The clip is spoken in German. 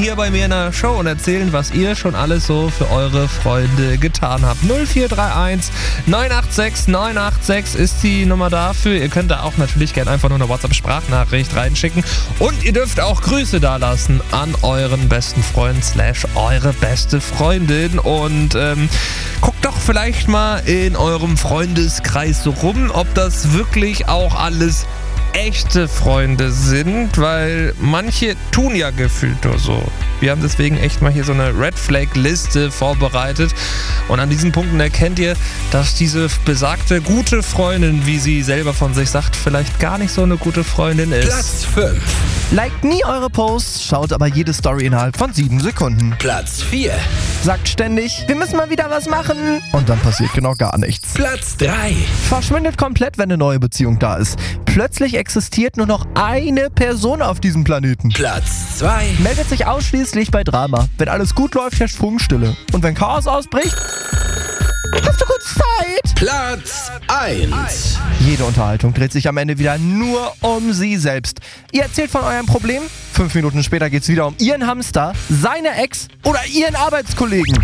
hier bei mir in der Show und erzählen, was ihr schon alles so für eure Freunde getan habt. 0431 986 986 ist die Nummer dafür. Ihr könnt da auch natürlich gerne einfach nur eine WhatsApp-Sprachnachricht reinschicken. Und ihr dürft auch Grüße dalassen an euren besten Freund / eure beste Freundin. Und guckt doch vielleicht mal in eurem Freundeskreis so rum, ob das wirklich auch alles echte Freunde sind, weil manche tun ja gefühlt nur so. Wir haben deswegen echt mal hier so eine Red Flag Liste vorbereitet und an diesen Punkten erkennt ihr, dass diese besagte gute Freundin, wie sie selber von sich sagt, vielleicht gar nicht so eine gute Freundin ist. Platz 5. Liked nie eure Posts, schaut aber jede Story innerhalb von 7 Sekunden. Platz 4. Sagt ständig, wir müssen mal wieder was machen. Und dann passiert genau gar nichts. Platz 3. Verschwindet komplett, wenn eine neue Beziehung da ist. Plötzlich existiert nur noch eine Person auf diesem Planeten. Platz 2. Meldet sich ausschließlich bei Drama. Wenn alles gut läuft, herrscht Funkstille. Und wenn Chaos ausbricht, hast du kurz Zeit. Platz 1. Jede Unterhaltung dreht sich am Ende wieder nur um sie selbst. Ihr erzählt von eurem Problem, 5 Minuten später geht's wieder um ihren Hamster, seine Ex oder ihren Arbeitskollegen.